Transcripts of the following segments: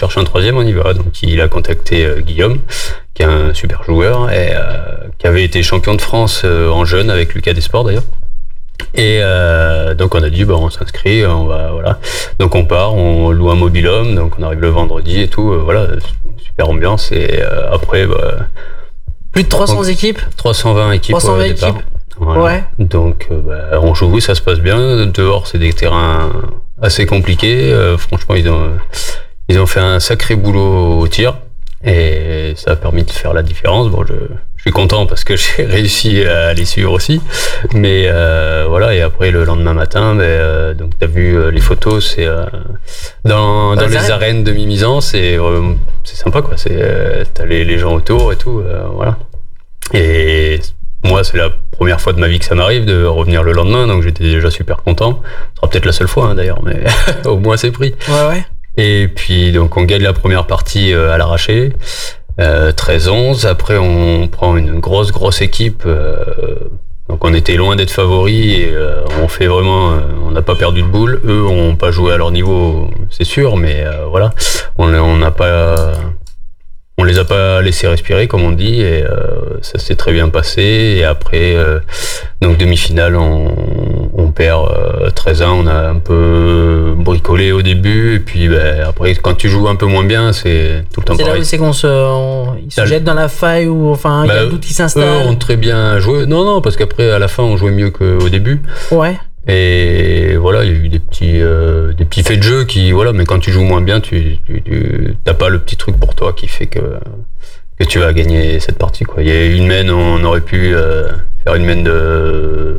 cherche un troisième, on y va. Donc il a contacté Guillaume, qui est un super joueur et qui avait été champion de France en jeune avec Lucas Desports d'ailleurs. Et donc on a dit on s'inscrit, on va voilà. Donc on part, on loue un mobil-home, donc on arrive le vendredi et tout, voilà, super ambiance et après plus de 300 équipes, 320 équipes 320 au départ. équipes. Voilà. Ouais. Donc on joue, ça se passe bien. Dehors c'est des terrains assez compliqués. Franchement ils ont fait un sacré boulot au tir et ça a permis de faire la différence. Bon, je suis content parce que j'ai réussi à les suivre aussi. Mais voilà, et après le lendemain matin, donc t'as vu les photos, c'est dans les arènes de Mimizan, c'est sympa quoi. T'as les gens autour et tout, voilà. Et moi, c'est la première fois de ma vie que ça m'arrive de revenir le lendemain, donc j'étais déjà super content. Ce sera peut-être la seule fois d'ailleurs, mais au moins c'est pris. Ouais. Et puis donc on gagne la première partie à l'arraché, 13-11. Après on prend une grosse équipe. Donc on était loin d'être favoris et on fait vraiment, on n'a pas perdu de boule. Eux ont pas joué à leur niveau, c'est sûr, mais voilà, on n'a pas. On les a pas laissés respirer, comme on dit, et ça s'est très bien passé. Et après, donc demi-finale, on perd 13-1. On a un peu bricolé au début, et puis après, quand tu joues un peu moins bien, c'est tout le temps pareil. C'est là où c'est ils se jettent dans la faille, ou enfin, il y a le doute qui s'installe. Eux ont très bien joué. Non, parce qu'après, à la fin, on jouait mieux qu'au début. Ouais. Et voilà, il y a eu des petits faits de jeu qui, voilà, mais quand tu joues moins bien, tu t'as pas le petit truc pour toi qui fait que tu vas gagner cette partie, quoi. Il y a une main, on aurait pu faire une main de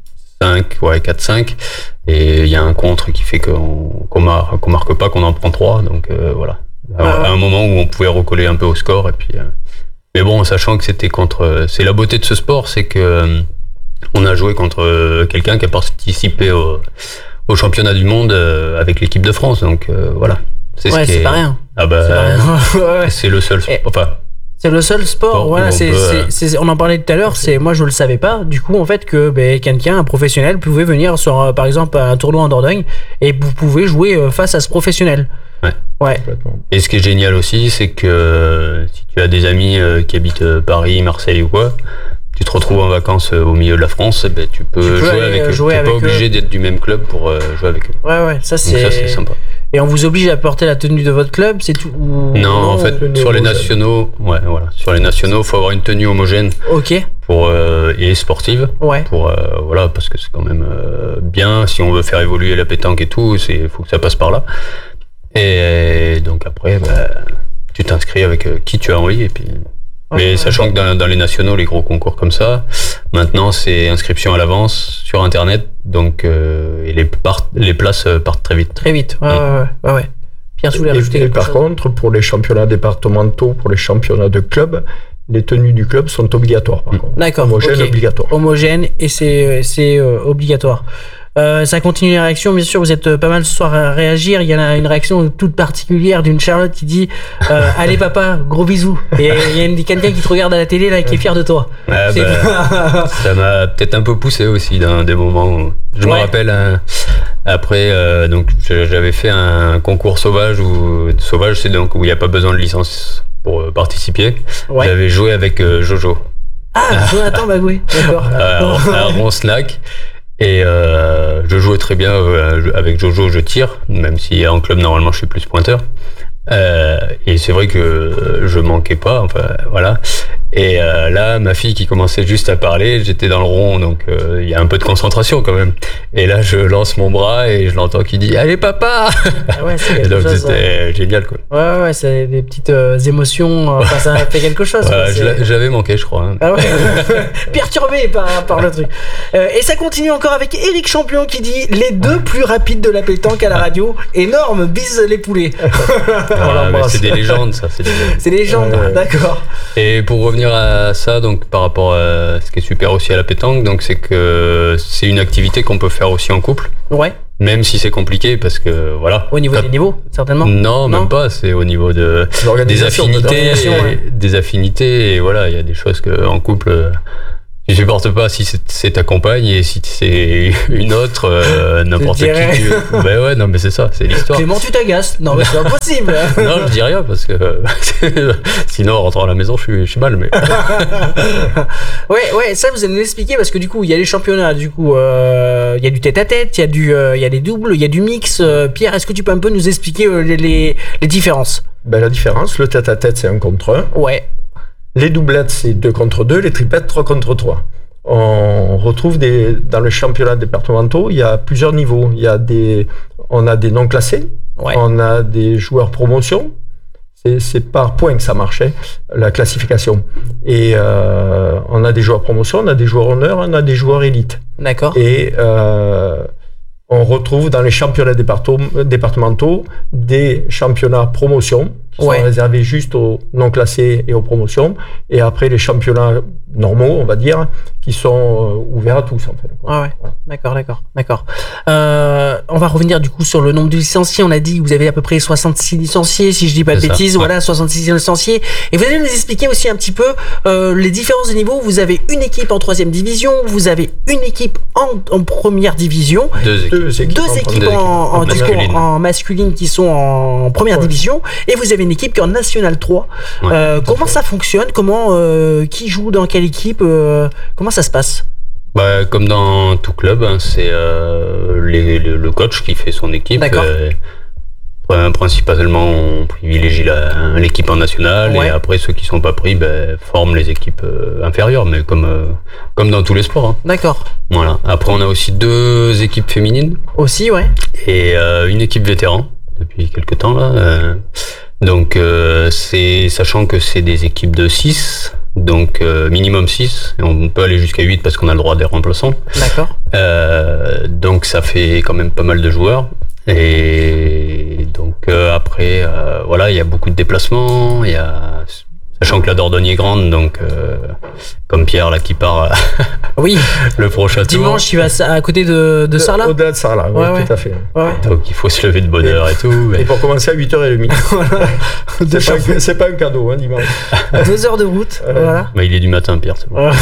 4-5, et il y a un contre qui fait qu'on marque pas, qu'on en prend 3, donc voilà. À un moment où on pouvait recoller un peu au score, et puis mais bon, sachant que c'est la beauté de ce sport, c'est que on a joué contre quelqu'un qui a participé au championnat du monde avec l'équipe de France, donc voilà. C'est pas rien. Ah bah, c'est le seul. C'est le seul sport, voilà. On en parlait tout à l'heure. Moi, je le savais pas. Du coup, en fait, que quelqu'un, un professionnel, pouvait venir sur, par exemple, un tournoi en Dordogne, et vous pouvez jouer face à ce professionnel. Ouais. Et ce qui est génial aussi, c'est que si tu as des amis qui habitent Paris, Marseille ou quoi, tu te retrouves en vacances au milieu de la France, tu peux jouer avec eux. Tu n'es pas obligé d'être du même club pour jouer avec eux. Ouais, ça c'est sympa. Et on vous oblige à porter la tenue de votre club, c'est tout Non, en fait, sur les nationaux, sur les nationaux, faut avoir une tenue homogène. Ok. Et sportive. Ouais. Voilà, parce que c'est quand même bien. Si on veut faire évoluer la pétanque et tout, faut que ça passe par là. Et donc après, tu t'inscris avec qui tu as envie, et puis. Mais sachant que dans les nationaux, les gros concours comme ça, maintenant c'est inscription à l'avance sur internet, donc et les places partent très vite. Très vite, ouais. Pierre, tu voulais rajouter quelque chose ? Par contre, pour les championnats départementaux, pour les championnats de club, les tenues du club sont obligatoires, par contre. D'accord. Homogène, obligatoire. Homogène, et c'est obligatoire. Ça continue les réactions, bien sûr, vous êtes pas mal ce soir à réagir. Il y en a une réaction toute particulière d'une Charlotte qui dit allez papa, gros bisous. Et il y a quelqu'un qui te regarde à la télé là, qui est fier de toi. Ça m'a peut-être un peu poussé aussi dans des moments où je me rappelle après donc j'avais fait un concours sauvage c'est donc où il n'y a pas besoin de licence pour participer. J'avais joué avec Jojo. Jonathan Bagoué, d'accord. À Roncenac. Et je jouais très bien avec Jojo, je tire, même si en club normalement je suis plus pointeur. Et c'est vrai que je manquais pas, enfin voilà. Et là, ma fille qui commençait juste à parler, j'étais dans le rond, donc il y a un peu de concentration quand même. Et là, je lance mon bras et je l'entends qui dit « Allez papa !» Et donc c'était génial, quoi. Ouais, c'est des petites émotions, ça fait quelque chose. J'avais manqué, je crois. Hein. Ah ouais. Perturbé par le truc. Et ça continue encore avec Éric Champion qui dit « Les deux plus rapides de la pétanque à la radio, énorme, bise les poulets !» C'est des légendes, ça. C'est des légendes, d'accord. Et pour revenir à ça, donc par rapport à ce qui est super aussi à la pétanque, donc c'est que c'est une activité qu'on peut faire aussi en couple. Ouais. Même si c'est compliqué, parce que voilà. Au niveau des niveaux, certainement. Non, même pas. C'est au niveau des affinités, et voilà. Il y a des choses que en couple, tu supportes pas si c'est ta compagne et si c'est une autre, n'importe qui. Ben ouais, non, mais c'est ça, c'est l'histoire. Clément, tu t'agaces. Non, mais c'est impossible. Non, je dis rien parce que sinon, en rentrant à la maison, je suis mal. Mais ouais, ça vous allez nous expliquer parce que du coup, il y a les championnats, du coup, il y a du tête-à-tête, il y a des doubles, il y a du mix. Pierre, est-ce que tu peux un peu nous expliquer les différences? Ben, la différence, le tête-à-tête, c'est 1 contre 1. Ouais. Les doublettes, c'est 2 contre 2. Les triplettes, 3 contre 3. On retrouve dans le championnat départementaux, il y a plusieurs niveaux. On a des non classés, ouais. On a des joueurs promotion. C'est par points que ça marchait, la classification. Et on a des joueurs promotion, on a des joueurs honneur, on a des joueurs élites. D'accord. Et on retrouve dans les championnats départementaux des championnats promotion qui sont réservés juste aux non classés et aux promotions. Et après les championnats normaux, on va dire, qui sont ouverts à tous en fait. Ah ouais. D'accord. On va revenir du coup sur le nombre de licenciés. On a dit que vous avez à peu près 66 licenciés, si je dis pas de bêtises. Voilà, 66 licenciés. Et vous allez nous expliquer aussi un petit peu les différences de niveau. Vous avez une équipe en 3e division, vous avez une équipe en première division, deux équipes en masculine qui sont en première division, et vous avez une équipe qui est en National 3. Comment ça fonctionne? Qui joue dans quelle équipe? Comment ça se passe? Bah, comme dans tout club, hein, c'est le coach qui fait son équipe. Principalement, on privilégie l'équipe en nationale, et après ceux qui sont pas pris forment les équipes inférieures, mais comme dans tous les sports. Hein. D'accord. Voilà. Après, on a aussi 2 équipes féminines. Aussi, ouais. Et une équipe vétéran depuis quelques temps là. Donc, sachant que c'est des équipes de 6. Donc minimum 6, et on peut aller jusqu'à 8 parce qu'on a le droit des remplaçants. D'accord. Donc ça fait quand même pas mal de joueurs. Et donc après, voilà, il y a beaucoup de déplacements. Sachant que la Dordogne est grande, donc comme Pierre là qui part oui. le prochain tour. Dimanche, il va à côté de Sarlat. Au-delà de Sarlat, oui, tout à fait. Ouais. Donc il faut se lever de bonne heure et tout. Mais... Et pour commencer à 8h30. C'est pas un cadeau, hein, dimanche. 2 heures de route, voilà. Bah, il est du matin, Pierre, c'est bon.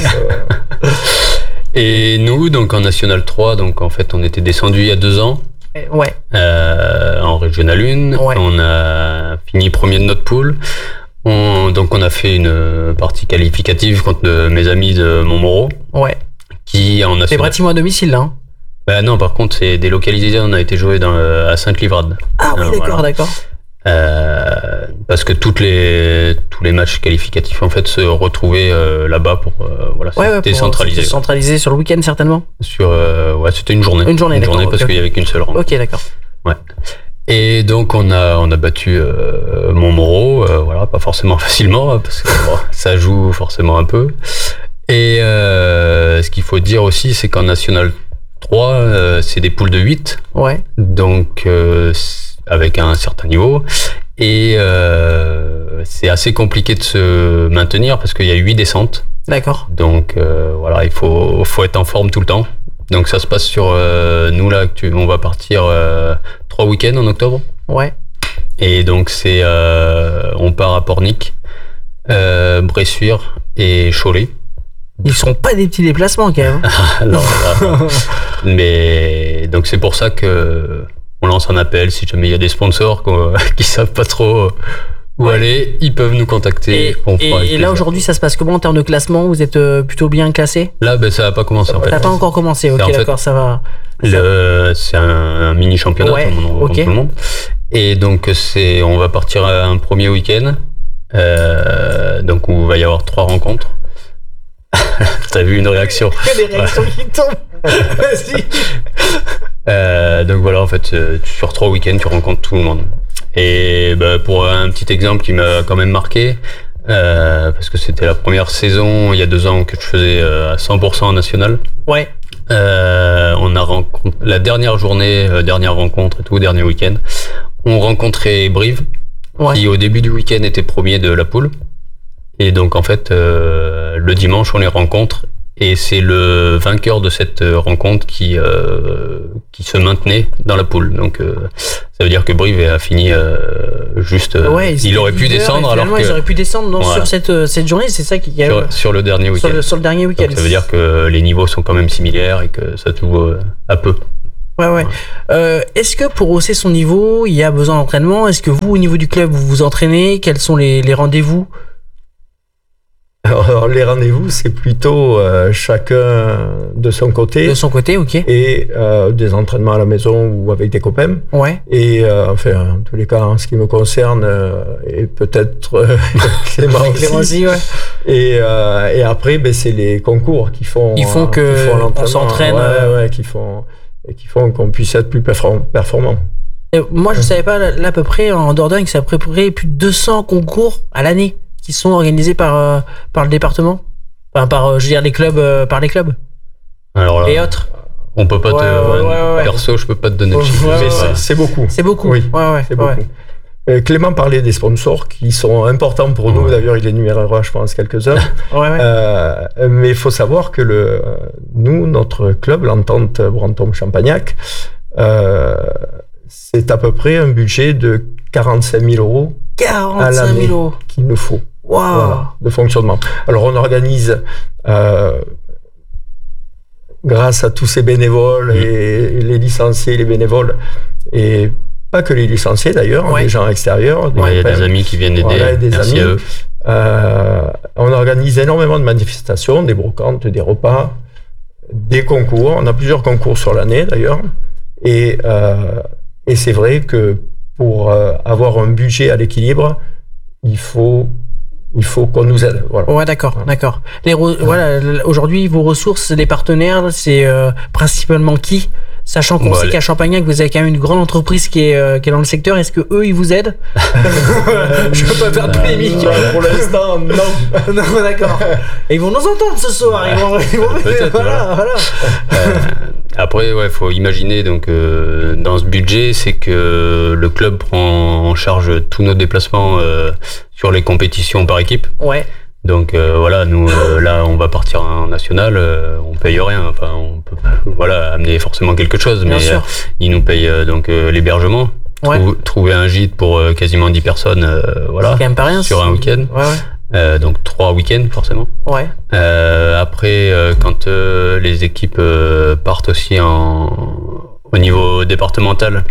Et nous, donc en National 3, donc en fait on était descendu il y a 2 ans. Ouais. En Régional 1. Ouais. On a fini premier de notre pool. Donc on a fait une partie qualificative contre mes amis de Montmoreau. Ouais. Qui en C'est Brétignon à domicile là. Hein. Bah non, par contre c'est délocalisé. On a été joué à Sainte-Livrade. Ah oui, d'accord. Parce que tous les matchs qualificatifs en fait se retrouvaient là-bas pour décentraliser. Centralisé sur le week-end certainement. C'était une journée. Une journée parce qu'il y avait qu'une seule rencontre. Ok, d'accord. Ouais. Et donc on a battu Montmoreau, pas forcément facilement parce que ça joue forcément un peu. Et ce qu'il faut dire aussi, c'est qu'en National 3, c'est des poules de 8. Ouais. Donc avec un certain niveau. Et c'est assez compliqué de se maintenir parce qu'il y a 8 descentes. D'accord. Donc il faut être en forme tout le temps. Donc ça se passe sur nous là, on va partir 3 week-ends en octobre. Ouais. Et donc on part à Pornic, Bressuire et Cholet. Ils sont pas des petits déplacements quand même. Non. Mais donc c'est pour ça que on lance un appel si jamais il y a des sponsors qui savent pas trop où aller, ils peuvent nous contacter. Et là aujourd'hui ça se passe comment en termes de classement? Vous êtes plutôt bien classé? Là ça va pas commencer en fait. Ça n'a pas encore commencé, ok, d'accord, ça va. C'est un mini championnat comme tout le monde. Et donc on va partir à un premier week-end, donc où il va y avoir 3 rencontres. T'as vu une réaction? Des réactions qui tombent. Vas-y. Donc voilà, en fait, sur 3 week-ends, tu rencontres tout le monde. Et pour un petit exemple qui m'a quand même marqué, parce que c'était la première saison il y a 2 ans que je faisais à 100% en national. Ouais. On a la dernière journée, dernière rencontre et tout, dernier week-end, on rencontrait Brive, qui au début du week-end était premier de la poule. Et donc en fait, le dimanche, on les rencontre. Et c'est le vainqueur de cette rencontre qui se maintenait dans la poule. Donc ça veut dire que Brive a fini il aurait pu descendre alors que ils auraient pu descendre sur cette journée, c'est ça qui sur le dernier week-end. Sur le dernier week-end. Donc, ça veut dire que les niveaux sont quand même similaires et que ça joue à peu. Ouais. Est-ce que pour hausser son niveau, il y a besoin d'entraînement? Est-ce que vous, au niveau du club, vous vous entraînez? Quels sont les rendez-vous? Alors, les rendez-vous, c'est plutôt chacun de son côté. De son côté, ok. Et des entraînements à la maison ou avec des copains. Ouais. Et en tous les cas, en ce qui me concerne, et peut-être Clément aussi. Ouais. Et après, c'est les concours qui font on s'entraîne. Qui font qu'on puisse être plus performant. Et moi, je savais pas, là, à peu près, en Dordogne, c'est à peu près plus de 200 concours à l'année qui sont organisés par le département. Enfin, les clubs, par les clubs. Alors là, et autres. On peut pas perso, je peux pas te donner le chiffre. Mais c'est beaucoup. C'est beaucoup. Oui, c'est beaucoup. Clément parlait des sponsors qui sont importants pour nous. D'ailleurs, il énumérera, je pense, quelques-uns. Mais il faut savoir que notre club, l'Entente Brantôme-Champagnac, c'est à peu près un budget de 45 000 euros 45 000 euros qu'il nous faut. Wow. De fonctionnement. Alors, on organise, grâce à tous ces bénévoles et les licenciés, les bénévoles, et pas que les licenciés d'ailleurs, des gens extérieurs. Il y a des amis qui viennent aider. Merci à eux. On organise énormément de manifestations, des brocantes, des repas, des concours. On a plusieurs concours sur l'année d'ailleurs. Et c'est vrai que pour avoir un budget à l'équilibre, il faut qu'on nous aide. Voilà. Ouais, d'accord. Aujourd'hui, vos ressources, les partenaires, c'est principalement qui? Sachant qu'on sait qu'à Champagnac, vous avez quand même une grande entreprise qui est dans le secteur. Est-ce que eux, ils vous aident? Je peux pas faire de polémique. Pour l'instant, non. Non, d'accord. Et ils vont nous entendre ce soir. Ils vont voilà. Après, faut imaginer, donc, dans ce budget, c'est que le club prend en charge tous nos déplacements sur les compétitions par équipe. Ouais. Donc nous là on va partir en national, on paye rien, enfin on peut amener forcément quelque chose, mais ils nous payent donc l'hébergement, trouver un gîte pour quasiment 10 personnes, c'est quand même pas rien, sur un week-end. Donc 3 week-ends forcément. Après quand les équipes partent aussi au niveau départemental,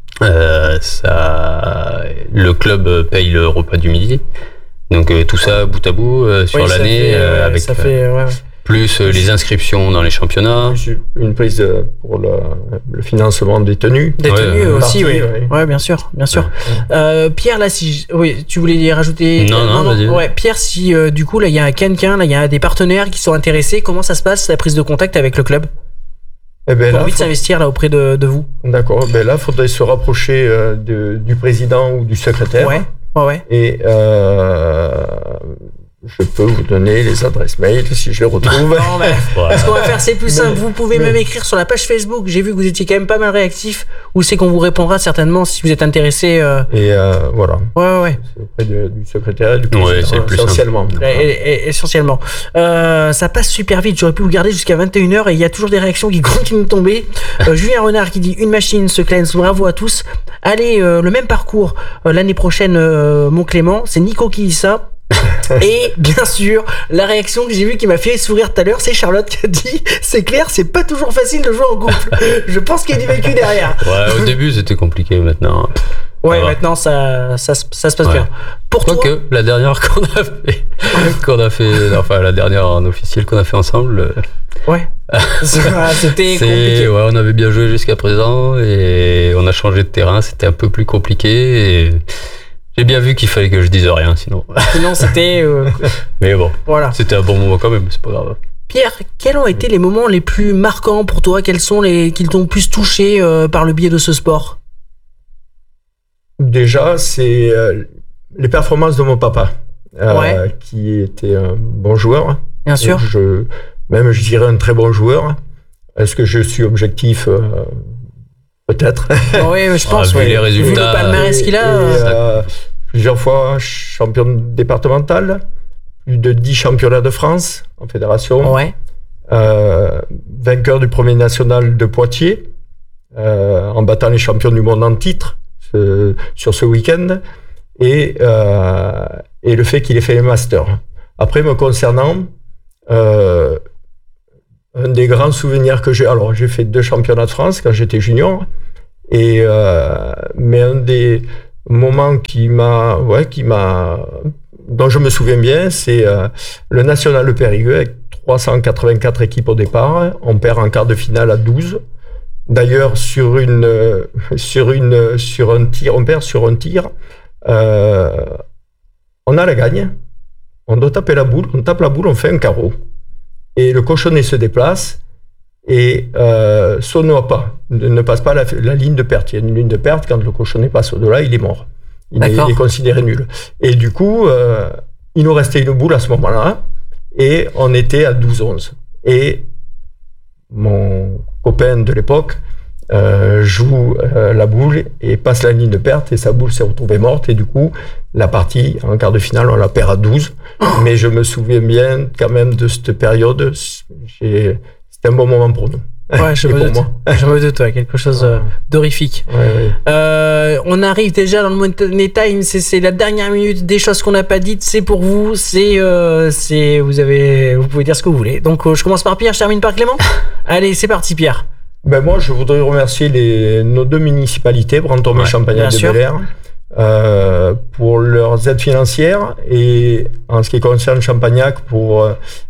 le club paye le repas du midi. Donc tout ça bout à bout sur l'année, avec plus les inscriptions dans les championnats. Une prise pour le financement des tenues. Des tenues aussi, oui. Ouais, bien sûr. Pierre, là, tu voulais y rajouter? Non, vas-y. Pierre, si du coup, là, il y a quelqu'un, là, il y a des partenaires qui sont intéressés, comment ça se passe, la prise de contact avec le club? Pour envie de s'investir là auprès de vous. D'accord. Là, il faudrait se rapprocher du président ou du secrétaire. Et je peux vous donner les adresses mail si je les retrouve. Ce qu'on va faire, c'est plus simple. Vous pouvez même écrire sur la page Facebook. J'ai vu que vous étiez quand même pas mal réactif. Où c'est qu'on vous répondra certainement si vous êtes intéressé. Voilà. C'est auprès du secrétaire et du président, c'est le plus essentiellement. Essentiellement. Ça passe super vite. J'aurais pu vous garder jusqu'à 21h et il y a toujours des réactions qui continuent de tomber. Julien Renard qui dit: une machine se cleanse. Bravo à tous. Allez, le même parcours l'année prochaine, mon Clément. C'est Nico qui dit ça. Et bien sûr, la réaction que j'ai vue qui m'a fait sourire tout à l'heure, c'est Charlotte qui a dit: c'est clair, c'est pas toujours facile de jouer en couple. Je pense qu'il y a du vécu derrière. Au début c'était compliqué, maintenant. Maintenant ça se passe bien. Pour toi, que la dernière la dernière en officiel qu'on a fait ensemble. C'était compliqué. On avait bien joué jusqu'à présent et on a changé de terrain, c'était un peu plus compliqué. Et j'ai bien vu qu'il fallait que je dise rien, sinon c'était. Mais bon, c'était un bon moment quand même, c'est pas grave. Pierre, quels ont été les moments les plus marquants pour toi? Quels sont qui t'ont plus touché par le biais de ce sport? Déjà, c'est les performances de mon papa, qui était un bon joueur. Bien sûr. Je dirais un très bon joueur. Est-ce que je suis objectif? Peut-être. Oui, je pense. Vu les résultats. Vu le palmarès qu'il a. Plusieurs fois champion départemental, plus de 10 championnats de France en fédération. Vainqueur du premier national de Poitiers, en battant les champions du monde en titre sur ce week-end. et le fait qu'il ait fait les masters. Après, me concernant, un des grands souvenirs que j'ai... Alors, j'ai fait 2 championnats de France quand j'étais junior, mais un des moments dont je me souviens bien, c'est le National de Périgueux, avec 384 équipes au départ. On perd en quart de finale à 12. D'ailleurs, sur un tir, on perd sur un tir. On a la gagne. On doit taper la boule. On tape la boule, on fait un carreau. Et le cochonnet se déplace et ne passe pas la ligne de perte. Il y a une ligne de perte. Quand le cochonnet passe au-delà, il est mort. Il est considéré nul. Et du coup, il nous restait une boule à ce moment-là et on était à 12-11. Et mon copain de l'époque joue la boule et passe la ligne de perte et sa boule s'est retrouvée morte et du coup la partie en quart de finale on la perd à 12. Mais je me souviens bien quand même de cette période. C'était un bon moment pour nous. Ouais, je me doute, quelque chose d'horrifique. Ouais. On arrive déjà dans le Money Time, c'est la dernière minute, des choses qu'on n'a pas dites, c'est pour vous, vous pouvez dire ce que vous voulez. Donc je commence par Pierre, je termine par Clément. Allez, c'est parti Pierre. Ben moi, je voudrais remercier nos 2 municipalités, Brantôme et Champagnac de Bel-Air, pour leurs aides financières et en ce qui concerne Champagnac pour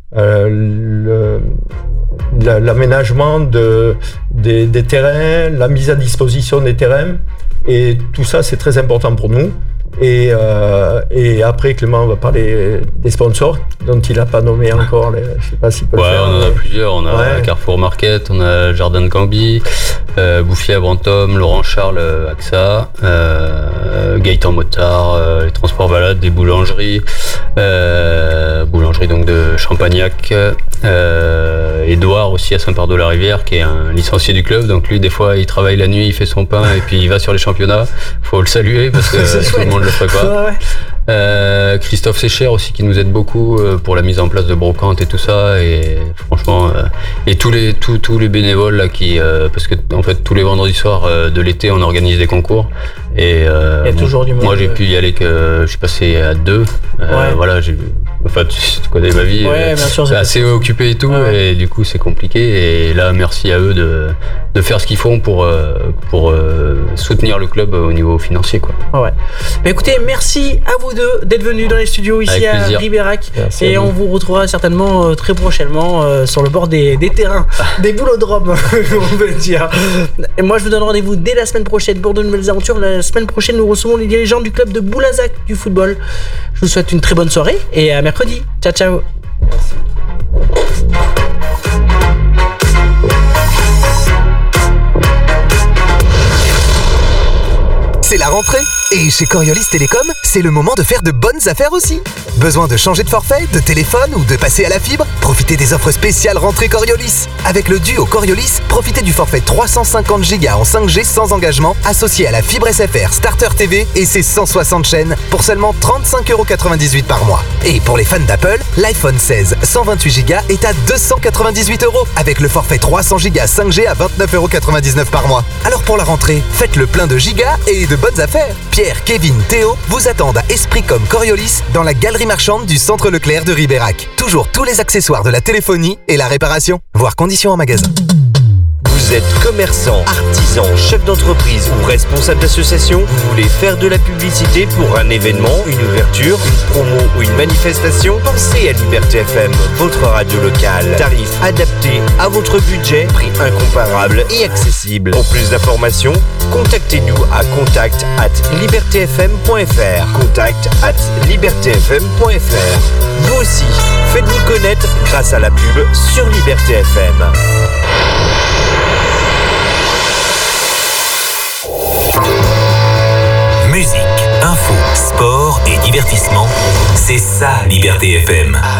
l'aménagement des terrains, la mise à disposition des terrains et tout ça c'est très important pour nous. Et après Clément va parler des sponsors dont il n'a pas nommé encore, je sais pas s'il peut le faire. On en a plusieurs, on a Carrefour Market, on a Jardin de Camby, Bouffier à Brantôme, Laurent Charles AXA, Gaëtan Motard, les transports Valade, des boulangeries, boulangerie donc de Champagnac, Édouard aussi à Saint-Pardo-la-Rivière qui est un licencié du club, donc lui des fois il travaille la nuit, il fait son pain et puis il va sur les championnats, faut le saluer parce que tout le monde le ferait pas. Christophe Sécher aussi qui nous aide beaucoup pour la mise en place de brocantes et tout ça et franchement et tous les bénévoles là qui parce que en fait tous les vendredis soirs de l'été on organise des concours et il y a toujours du monde. Moi j'ai pu y aller que je suis passé à 2 voilà tu connais ma vie bien sûr, c'est assez occupé et tout et du coup c'est compliqué et là merci à eux de faire ce qu'ils font pour soutenir le club au niveau financier quoi. Mais écoutez, merci à vous deux d'être venus dans les studios ici à Ribérac et on vous retrouvera certainement très prochainement sur le bord des terrains, des boulodromes on peut dire. Et moi je vous donne rendez-vous dès la semaine prochaine pour de nouvelles aventures. La semaine prochaine nous recevons les dirigeants du club de Boulazac du football. Je vous souhaite une très bonne soirée et à mercredi. Ciao. Merci. C'est la rentrée et chez Coriolis Télécom, c'est le moment de faire de bonnes affaires aussi. Besoin de changer de forfait, de téléphone ou de passer à la fibre? Profitez des offres spéciales rentrée Coriolis. Avec le duo Coriolis, profitez du forfait 350 Go en 5G sans engagement associé à la fibre SFR Starter TV et ses 160 chaînes pour seulement 35,98€ par mois. Et pour les fans d'Apple, l'iPhone 16 128 Go est à 298€ avec le forfait 300 Go 5G à 29,99€ par mois. Alors pour la rentrée, faites le plein de gigas et de bonnes affaires. Pierre, Kevin, Théo vous attendent à Esprit comme Coriolis dans la galerie marchande du Centre Leclerc de Ribérac. Toujours tous les accessoires de la téléphonie et la réparation. Voir conditions en magasin. Vous êtes commerçant, artisan, chef d'entreprise ou responsable d'association, vous voulez faire de la publicité pour un événement, une ouverture, une promo ou une manifestation? Pensez à Liberté FM, votre radio locale. Tarif adapté à votre budget, prix incomparable et accessible. Pour plus d'informations, contactez-nous à contact@libertfm.fr. contact@libertfm.fr. Vous aussi, faites-vous connaître grâce à la pub sur Liberté FM. Musique, info, sport et divertissement, c'est ça Liberté FM.